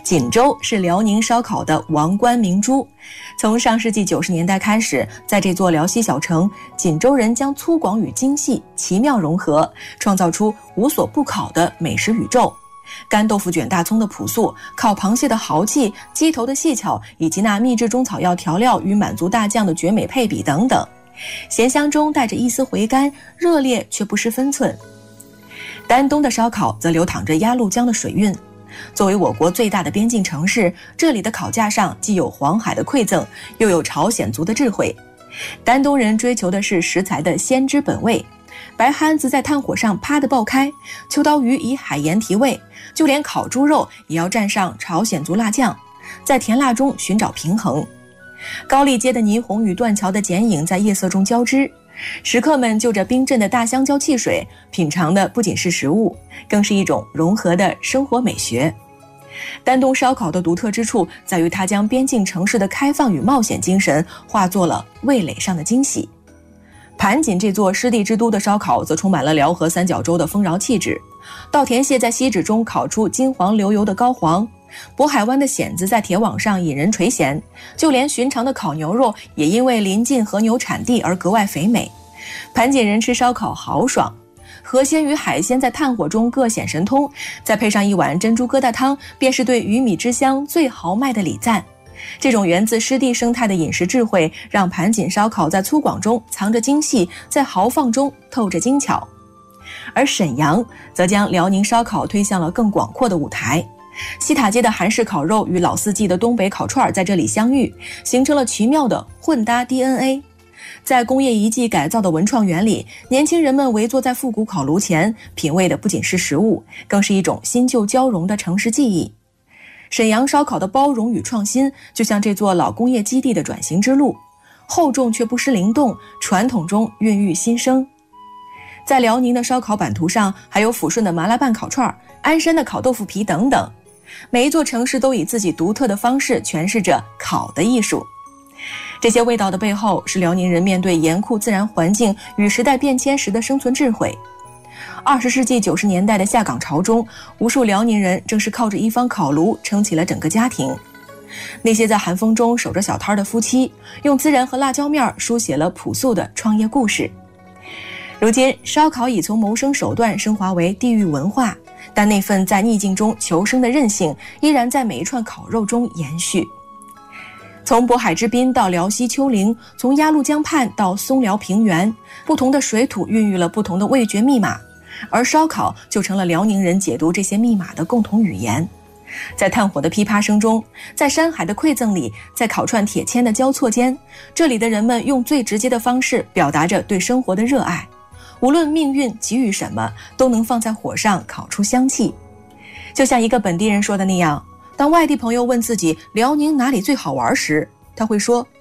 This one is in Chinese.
锦州是辽宁烧烤的王冠明珠。从上世纪90年代开始，在这座辽西小城，锦州人将粗犷与精细奇妙融合，创造出无所不烤的美食宇宙。干豆腐卷大葱的朴素，烤螃蟹的豪气，鸡头的细巧，以及那秘制中草药调料与满族大酱的绝美配比等等，咸香中带着一丝回甘，热烈却不失分寸。丹东的烧烤则流淌着鸭绿江的水韵。作为我国最大的边境城市，这里的烤架上既有黄海的馈赠，又有朝鲜族的智慧。丹东人追求的是食材的鲜汁本味，白憨子在炭火上啪地爆开，秋刀鱼以海盐提味，就连烤猪肉也要蘸上朝鲜族辣酱，在甜辣中寻找平衡。高丽街的霓虹与断桥的剪影在夜色中交织，食客们就着冰镇的大香蕉汽水，品尝的不仅是食物，更是一种融合的生活美学。丹东烧烤的独特之处在于它将边境城市的开放与冒险精神化作了味蕾上的惊喜。盘锦这座湿地之都的烧烤则充满了辽河三角洲的丰饶气质。稻田蟹在锡纸中烤出金黄流油的膏黄，渤海湾的蚬子在铁网上引人垂涎，就连寻常的烤牛肉也因为临近和牛产地而格外肥美。盘锦人吃烧烤豪爽，河鲜与海鲜在炭火中各显神通，再配上一碗珍珠疙瘩汤，便是对鱼米之乡最豪迈的礼赞。这种源自湿地生态的饮食智慧，让盘锦烧烤在粗犷中藏着精细，在豪放中透着精巧。而沈阳则将辽宁烧烤推向了更广阔的舞台。西塔街的韩式烤肉与老四季的东北烤串在这里相遇，形成了奇妙的混搭 DNA。 在工业遗迹改造的文创园里，年轻人们围坐在复古烤炉前，品味的不仅是食物，更是一种新旧交融的城市记忆。沈阳烧烤的包容与创新，就像这座老工业基地的转型之路，厚重却不失灵动，传统中孕育新生。在辽宁的烧烤版图上，还有抚顺的麻辣拌烤串、鞍山的烤豆腐皮等等。每一座城市都以自己独特的方式诠释着烤的艺术。这些味道的背后，是辽宁人面对严酷自然环境与时代变迁时的生存智慧。20世纪90年代的下岗潮中，无数辽宁人正是靠着一方烤炉撑起了整个家庭。那些在寒风中守着小摊的夫妻，用孜然和辣椒面书写了朴素的创业故事。如今，烧烤已从谋生手段升华为地域文化，但那份在逆境中求生的韧性，依然在每一串烤肉中延续。从渤海之滨到辽西丘陵，从鸭绿江畔到松辽平原，不同的水土孕育了不同的味觉密码，而烧烤就成了辽宁人解读这些密码的共同语言。在炭火的噼啪声中，在山海的馈赠里，在烤串铁签的交错间，这里的人们用最直接的方式表达着对生活的热爱。无论命运给予什么，都能放在火上烤出香气。就像一个本地人说的那样，当外地朋友问自己辽宁哪里最好玩时，他会说